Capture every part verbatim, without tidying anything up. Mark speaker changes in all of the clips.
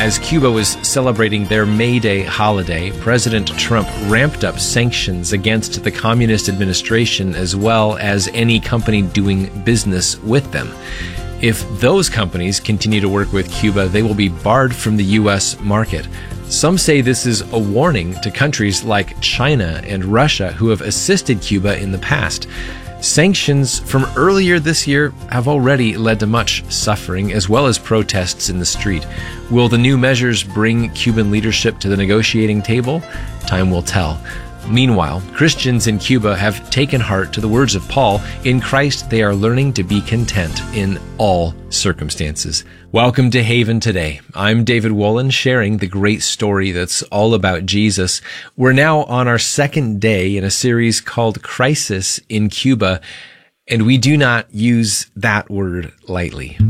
Speaker 1: As Cuba was celebrating their May Day holiday, President Trump ramped up sanctions against the communist administration as well as any company doing business with them. If those companies continue to work with Cuba, they will be barred from the U S market. Some say this is a warning to countries like China and Russia who have assisted Cuba in the past. Sanctions from earlier this year have already led to much suffering as well as protests in the street. Will the new measures bring Cuban leadership to the negotiating table? Time will tell. Meanwhile, Christians in Cuba have taken heart to the words of Paul. In Christ, they are learning to be content in all circumstances. Welcome to Haven Today. I'm David Wolin, sharing the great story that's all about Jesus. We're now on our second day in a series called Crisis in Cuba, and we do not use that word lightly.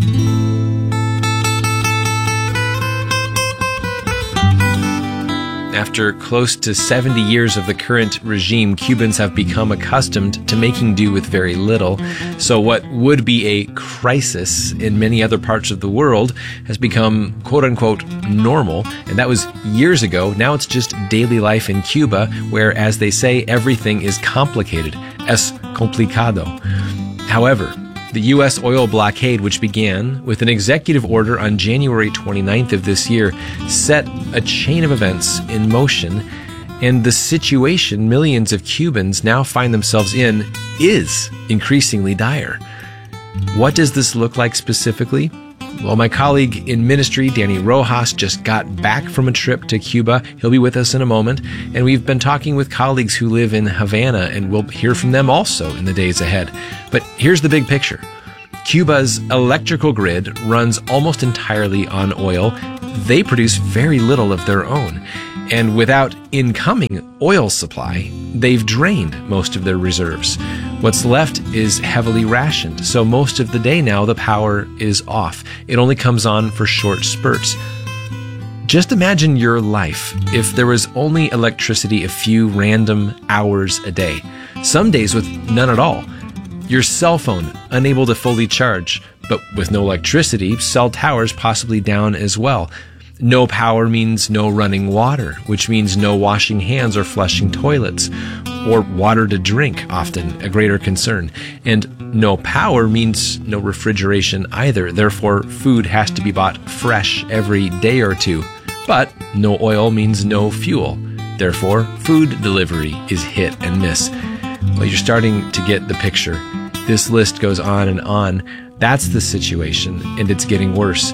Speaker 1: After close to seventy years of the current regime, Cubans have become accustomed to making do with very little. So what would be a crisis in many other parts of the world has become quote-unquote normal. And that was years ago. Now it's just daily life in Cuba, where, as they say, everything is complicated. Es complicado. However, the U S oil blockade, which began with an executive order on January twenty-ninth of this year, set a chain of events in motion, and the situation millions of Cubans now find themselves in is increasingly dire. What does this look like specifically? Well, my colleague in ministry, Danny Rojas, just got back from a trip to Cuba. He'll be with us in a moment. And we've been talking with colleagues who live in Havana, and we'll hear from them also in the days ahead. But here's the big picture. Cuba's electrical grid runs almost entirely on oil. They produce very little of their own. And without incoming oil supply, they've drained most of their reserves. What's left is heavily rationed, so most of the day now the power is off. It only comes on for short spurts. Just imagine your life if there was only electricity a few random hours a day. Some days with none at all. Your cell phone unable to fully charge, but with no electricity, cell towers possibly down as well. No power means no running water, which means no washing hands or flushing toilets, or water to drink, often a greater concern. And no power means no refrigeration either. Therefore, food has to be bought fresh every day or two. But no oil means no fuel. Therefore, food delivery is hit and miss. Well, you're starting to get the picture. This list goes on and on. That's the situation, and it's getting worse.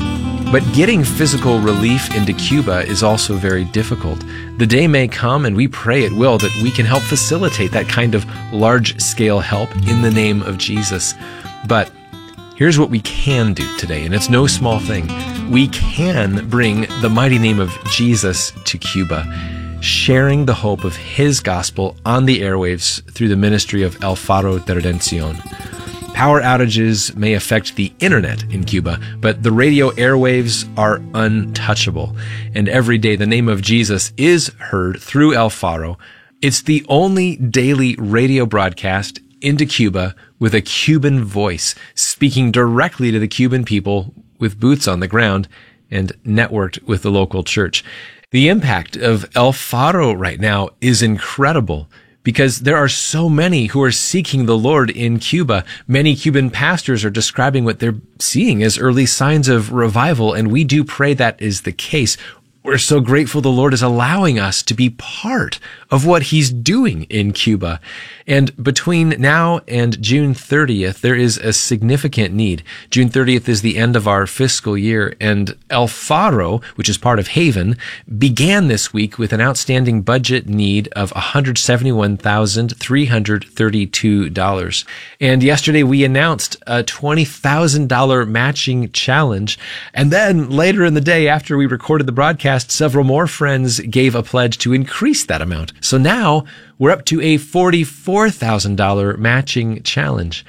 Speaker 1: But getting physical relief into Cuba is also very difficult. The day may come, and we pray it will, that we can help facilitate that kind of large-scale help in the name of Jesus. But here's what we can do today, and it's no small thing. We can bring the mighty name of Jesus to Cuba, sharing the hope of His gospel on the airwaves through the ministry of El Faro de Redención. Power outages may affect the internet in Cuba, but the radio airwaves are untouchable. And every day the name of Jesus is heard through El Faro. It's the only daily radio broadcast into Cuba with a Cuban voice, speaking directly to the Cuban people with boots on the ground and networked with the local church. The impact of El Faro right now is incredible, because there are so many who are seeking the Lord in Cuba. Many Cuban pastors are describing what they're seeing as early signs of revival, and we do pray that is the case. We're so grateful the Lord is allowing us to be part of what He's doing in Cuba. And between now and June thirtieth, there is a significant need. June thirtieth is the end of our fiscal year, and El Faro, which is part of Haven, began this week with an outstanding budget need of one hundred seventy-one thousand three hundred thirty-two dollars. And yesterday we announced a twenty thousand dollars matching challenge. And then later in the day, after we recorded the broadcast, several more friends gave a pledge to increase that amount. So now we're up to a forty-four thousand dollars matching challenge.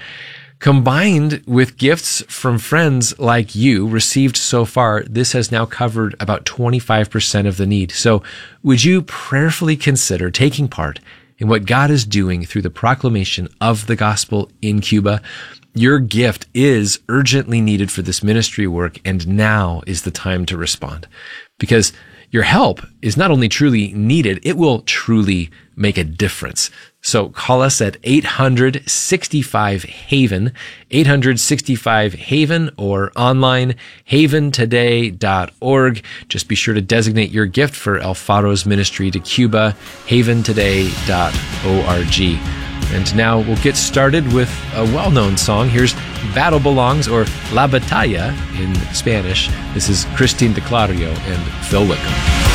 Speaker 1: Combined with gifts from friends like you received so far, this has now covered about twenty-five percent of the need. So would you prayerfully consider taking part in what God is doing through the proclamation of the gospel in Cuba? Your gift is urgently needed for this ministry work, and now is the time to respond. Because your help is not only truly needed, it will truly make a difference. So call us at eight hundred sixty-five HAVEN, eight hundred sixty-five HAVEN, or online, haven today dot org. Just be sure to designate your gift for El Faro's ministry to Cuba, haven today dot org. And now we'll get started with a well-known song. Here's Battle Belongs, or La Batalla in Spanish. This is Christine DeClario and Phil Wickham.